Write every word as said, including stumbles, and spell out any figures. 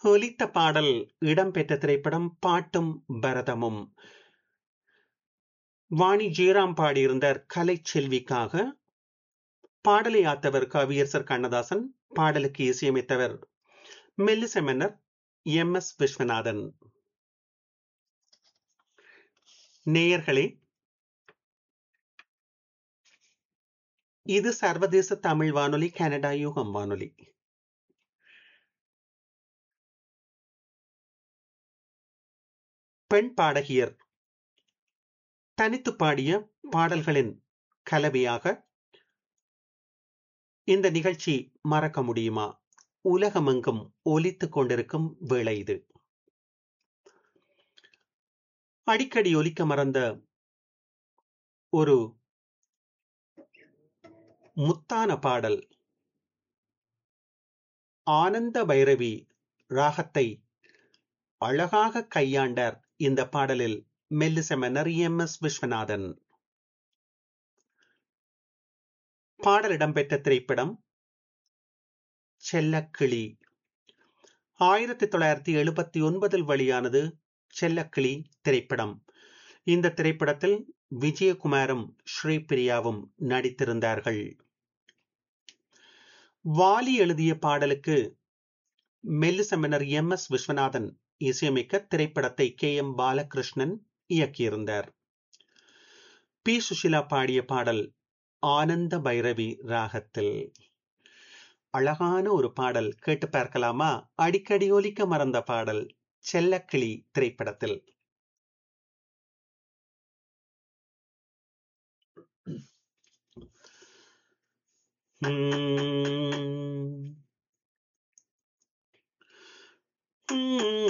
ஒலித்த பாடல் இடம்பெற்ற திரைப்படம் பாட்டும் பரதமும். வாணி ஜெயராம் பாடியிருந்தார் கலைச்செல்விக்காக. பாடலை ஆத்தவர் கவியரசர் கண்ணதாசன். பாடலுக்கு இசையமைத்தவர் மெல்லிசை மன்னர் எம் எஸ் விஸ்வநாதன். நேயர்களே, இது சர்வதேச தமிழ் வானொலி, கனடா யூகம் வானொலி. பெண் பாடகியர் தனித்து பாடிய பாடல்களின் கலவையாக இந்த நிகழ்ச்சி மறக்க முடியுமா? உலகமெங்கும் ஒலித்துக் கொண்டிருக்கும் வேளை இது. அடிக்கடி ஒலிக்க மறந்த ஒரு முத்தான பாடல். ஆனந்த பைரவி ராகத்தை அழகாக கையாண்டார் இந்த பாடலில் மெல்லிசை மன்னர் எம் எஸ் விஸ்வநாதன். பாடல் இடம்பெற்ற திரைப்படம் செல்லக்கிளி. ஆயிரத்தி தொள்ளாயிரத்தி எழுபத்தி ஒன்பதில் வெளியானது செல்லக்கிளி திரைப்படம். இந்த திரைப்படத்தில் விஜயகுமாரும் ஸ்ரீபிரியாவும் நடித்திருந்தார்கள். வாலி எழுதிய பாடலுக்கு மெல்லிசை மன்னர் எம் எஸ் விஸ்வநாதன் இசையமைக்க திரைப்படத்தை கே எம் பாலகிருஷ்ணன் இயக்கியிருந்தார். பி சுஷிலா பாடிய பாடல் ஆனந்த பைரவி ராகத்தில். அழகான ஒரு பாடல், கேட்டு பார்க்கலாமா? அடிக்கடி ஒலிக்க மறந்த பாடல், செல்லக்கிளி திரைப்படத்தில். உம்